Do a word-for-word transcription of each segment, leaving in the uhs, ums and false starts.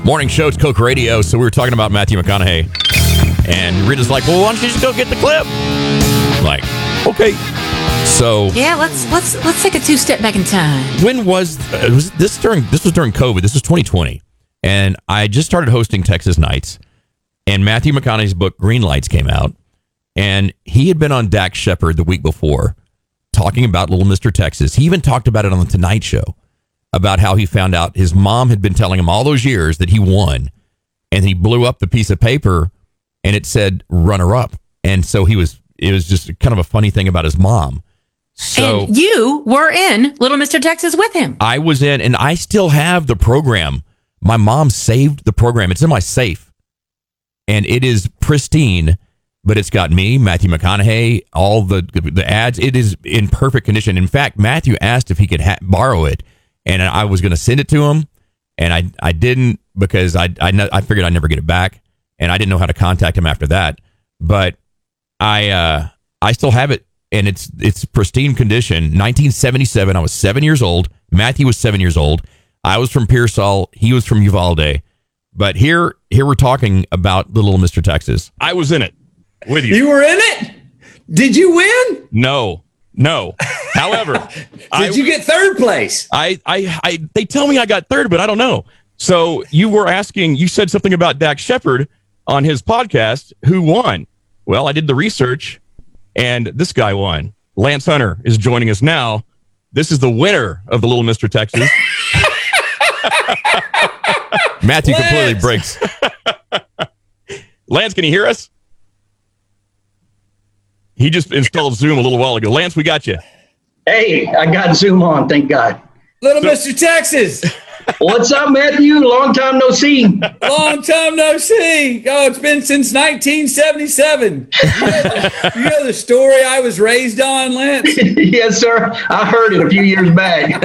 Morning show, it's Coke Radio. So we were talking about Matthew McConaughey. And Rita's like, well, why don't you just go get the clip? I'm like, okay. So yeah, let's let's let's take a two step back in time. When was, uh, was this during? This was during COVID. This was twenty twenty, and I just started hosting Texas Nights. And Matthew McConaughey's book Green Lights came out, and he had been on Dax Shepard the week before, talking about Little Mister Texas. He even talked about it on the Tonight Show, about how he found out his mom had been telling him all those years that he won, and he blew up the piece of paper, and it said runner up, and so he was. It was just kind of a funny thing about his mom. So and you were in Little Mister Texas with him. I was in, and I still have the program. My mom saved the program. It's in my safe, and it is pristine. But it's got me, Matthew McConaughey, all the the ads. It is in perfect condition. In fact, Matthew asked if he could ha- borrow it, and I was going to send it to him, and I I didn't because I I, know, I figured I'd never get it back, and I didn't know how to contact him after that. But I uh, I still have it. And it's it's pristine condition. nineteen seventy-seven. I was seven years old. Matthew was seven years old. I was from Pearsall. He was from Uvalde. But here here we're talking about the Little Mister Texas. I was in it with you. You were in it? Did you win? No, no. However, did I, you get third place? I, I I they tell me I got third, but I don't know. So you were asking. You said something about Dax Shepard on his podcast. Who won? Well, I did the research. And this guy won. Lance Hunter is joining us now. This is the winner of the Little Mister Texas. Matthew Lance. Completely breaks. Lance, can you hear us? He just installed Zoom a little while ago. Lance, we got you. Hey, I got Zoom on, thank God. Little so, Mister Texas. What's up, Matthew? Long time no see. Long time no see. Oh, it's been since nineteen seventy-seven. You know, the, you know the story I was raised on, Lance? Yes, sir. I heard it a few years back.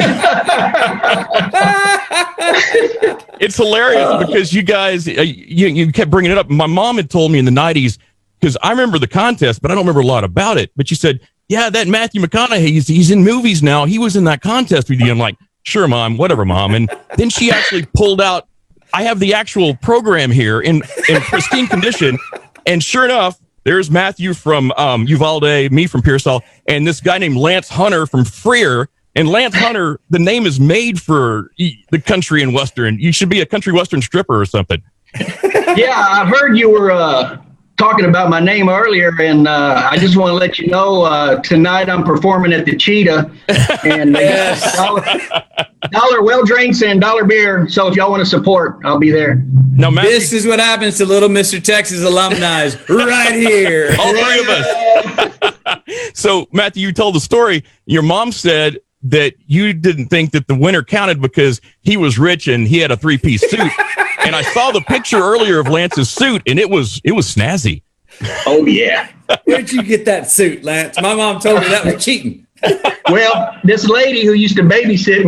It's hilarious because you guys, uh, you, you kept bringing it up. My mom had told me in the nineties, because I remember the contest, but I don't remember a lot about it. But she said, yeah, that Matthew McConaughey, he's, he's in movies now. He was in that contest with you. I'm like, sure, Mom, whatever, Mom. And then she actually pulled out, I have the actual program here in, in pristine condition. And sure enough, there's Matthew from um, Uvalde, me from Pearsall, and this guy named Lance Hunter from Freer. And Lance Hunter, the name is made for the country and Western. You should be a country Western stripper or something. Yeah, I heard you were uh, talking about my name earlier, and uh, I just want to let you know uh, tonight I'm performing at the Cheetah, and yes. dollar, dollar well drinks and dollar beer. So if y'all want to support, I'll be there. No, Matthew, this is what happens to Little Mister Texas alumni right here. All three of us. So Matthew, you told the story. Your mom said that you didn't think that the winner counted because he was rich and he had a three-piece suit. And I saw the picture earlier of Lance's suit, and it was it was snazzy. Oh, yeah. Where'd you get that suit, Lance? My mom told me that was cheating. Well, this lady who used to babysit